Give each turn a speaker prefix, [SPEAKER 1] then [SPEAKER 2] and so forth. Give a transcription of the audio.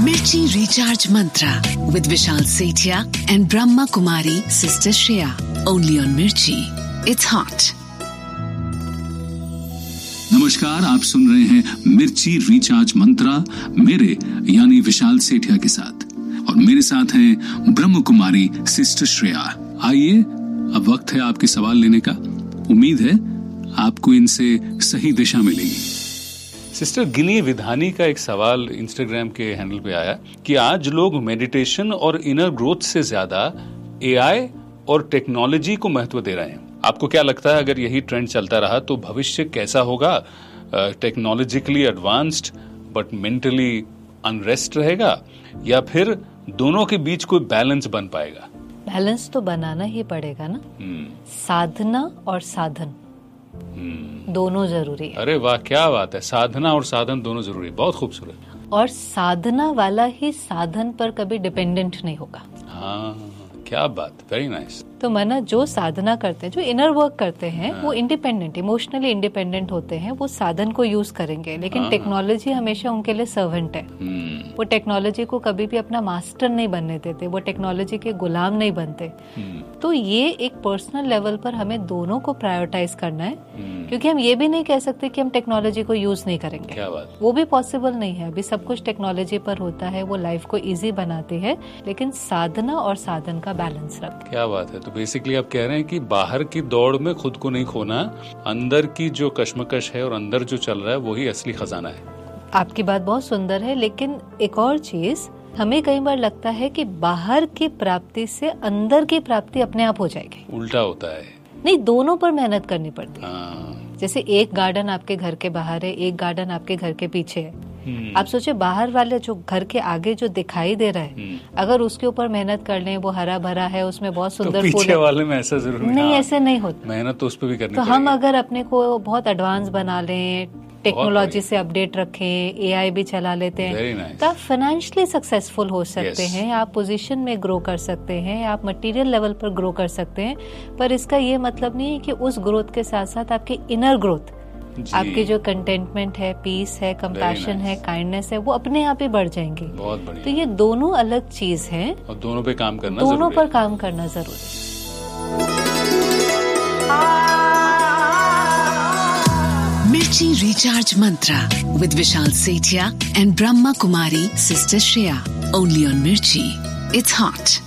[SPEAKER 1] Mirchi Recharge Mantra with Vishal Sethia and Brahma Kumari Sister Shreya. Only on Mirchi. It's hot.
[SPEAKER 2] नमस्कार, आप सुन रहे हैं मिर्ची recharge मंत्रा मेरे यानी विशाल सेठिया के साथ, और मेरे साथ हैं ब्रह्म कुमारी सिस्टर श्रेया। आइए, अब वक्त है आपके सवाल लेने का। उम्मीद है आपको इनसे सही दिशा मिलेगी। सिस्टर, गिनी विधानी का एक सवाल इंस्टाग्राम के हैंडल पे आया कि आज लोग मेडिटेशन और इनर ग्रोथ से ज्यादा एआई और टेक्नोलॉजी को महत्व दे रहे हैं। आपको क्या लगता है, अगर यही ट्रेंड चलता रहा तो भविष्य कैसा होगा? Technologically advanced but mentally unrest रहेगा, या फिर दोनों के बीच कोई बैलेंस बन पाएगा?
[SPEAKER 3] बैलेंस तो बनाना ही पड़ेगा ना। साधना और साधन दोनों जरूरी है।
[SPEAKER 2] अरे वाह, क्या बात है! साधना और साधन दोनों जरूरी, बहुत खूबसूरत।
[SPEAKER 3] और साधना वाला ही साधन पर कभी डिपेंडेंट नहीं होगा।
[SPEAKER 2] हाँ, क्या बात, वेरी नाइस।
[SPEAKER 3] तो माना जो साधना करते हैं, जो इनर वर्क करते हैं, वो इंडिपेंडेंट, इमोशनली इंडिपेंडेंट होते हैं, वो साधन को यूज करेंगे, लेकिन टेक्नोलॉजी हमेशा उनके लिए सर्वेंट है। वो टेक्नोलॉजी को कभी भी अपना मास्टर नहीं बनने देते, वो टेक्नोलॉजी के गुलाम नहीं बनते। तो ये एक पर्सनल लेवल पर हमें दोनों को प्रायोरिटाइज करना है, क्योंकि हम ये भी नहीं कह सकते कि हम टेक्नोलॉजी को यूज नहीं करेंगे।
[SPEAKER 2] क्या बात?
[SPEAKER 3] वो भी पॉसिबल नहीं है। अभी सब कुछ टेक्नोलॉजी पर होता है, वो लाइफ को इजी बनाती है, लेकिन साधना और साधन का बैलेंस रखें।
[SPEAKER 2] क्या बात है। तो बेसिकली आप कह रहे हैं कि बाहर की दौड़ में खुद को नहीं खोना, अंदर की जो कश्मकश है और अंदर जो चल रहा है वही असली खजाना है।
[SPEAKER 3] आपकी बात बहुत सुंदर है, लेकिन एक और चीज, हमें कई बार लगता है कि बाहर की प्राप्ति से अंदर की प्राप्ति अपने आप हो जाएगी।
[SPEAKER 2] उल्टा होता है।
[SPEAKER 3] नहीं, दोनों पर मेहनत करनी पड़ती है। जैसे एक गार्डन आपके घर के बाहर है, एक गार्डन आपके घर के पीछे है। आप सोचे, बाहर वाले जो घर के आगे जो दिखाई दे रहा है, अगर उसके ऊपर मेहनत कर लें, वो हरा भरा है, उसमें बहुत सुंदर
[SPEAKER 2] तो पीछे वाले में ऐसा जरूर
[SPEAKER 3] नहीं, ऐसे नहीं होता।
[SPEAKER 2] मेहनत तो उस पर भी करनी
[SPEAKER 3] तो हम अगर अपने को बहुत एडवांस बना लें, टेक्नोलॉजी से अपडेट रखें, एआई भी चला लेते हैं, तो आप फाइनेंशियली सक्सेसफुल हो सकते हैं, आप पोजीशन में ग्रो कर सकते हैं, आप मटेरियल लेवल पर ग्रो कर सकते हैं। पर इसका ये मतलब नहीं है कि उस ग्रोथ के साथ साथ आपकी इनर ग्रोथ, आपकी जो कंटेंटमेंट है, पीस है, कंपैशन है, काइंडनेस है, वो अपने आप ही बढ़ जाएंगे।
[SPEAKER 2] बहुत बढ़िया।
[SPEAKER 3] तो ये दोनों अलग चीज है
[SPEAKER 2] और दोनों पे काम करना
[SPEAKER 3] दोनों पर काम करना जरूरी है।
[SPEAKER 1] Mirchi Recharge Mantra with Vishal Sethia and Brahma Kumari Sister Shreya. Only on Mirchi. It's hot.